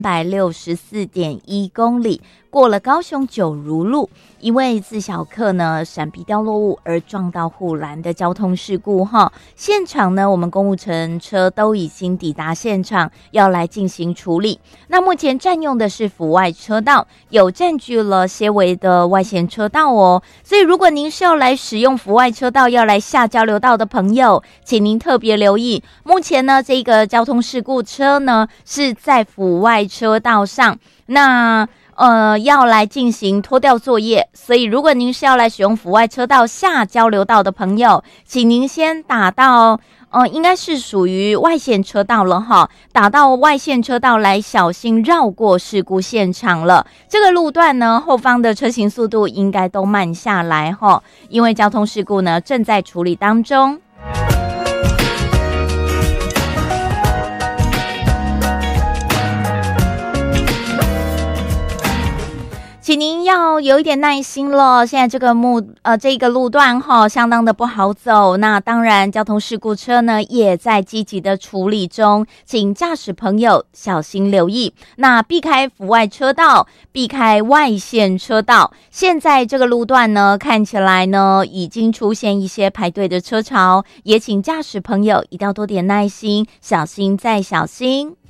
164.1公里，过了高雄九如路，因为自小客呢闪避掉落物而撞到护栏的交通事故哈。现场呢，我们公务乘车都已经抵达现场，要来进行处理。那目前占用的是府外车道，有占据了些微的外线车道哦。所以如果您是要来使用府外车道，要来下交流道的朋友，请您特别留意。目前呢，这个交通事故车呢是在府外车道上，那要来进行拖吊作业，所以如果您是要来使用府外车道下交流道的朋友，请您先打到应该是属于外线车道了哈，打到外线车道来，小心绕过事故现场了。这个路段呢，后方的车行速度应该都慢下来哈，因为交通事故呢正在处理当中。请您要有一点耐心了，现在这个路段相当的不好走。那当然交通事故车呢也在积极的处理中，请驾驶朋友小心留意，那避开府外车道，避开外线车道。现在这个路段呢看起来呢已经出现一些排队的车潮，也请驾驶朋友一定要多点耐心，小心再小心。